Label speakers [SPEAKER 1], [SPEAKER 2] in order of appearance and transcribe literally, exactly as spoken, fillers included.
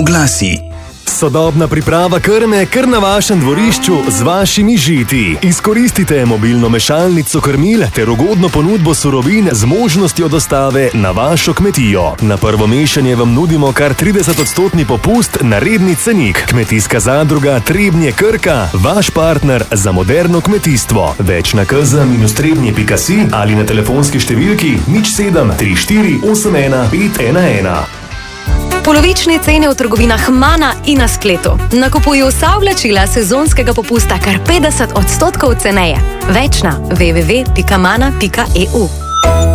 [SPEAKER 1] oglasi.
[SPEAKER 2] Sodobna priprava krme kar na vašem dvorišču z vašimi žiti. Izkoristite mobilno mešalnico krmil ter ugodno ponudbo surovin z možnostjo dostave na vašo kmetijo. Na prvo mešanje vam nudimo kar trideset odstotni popust na redni cenik. Kmetijska zadruga Trebnje Krka, vaš partner za moderno kmetijstvo. Več na k z minus trebnje pika si ali na telefonski številki nič sedem tri štiri osem ena pet ena ena.
[SPEAKER 3] Polovične cene v trgovinah Mana in na spletu. Nakupuj vsa oblačila sezonskega popusta kar petdeset odstotkov ceneje. Več na w w w pika mana pika e u.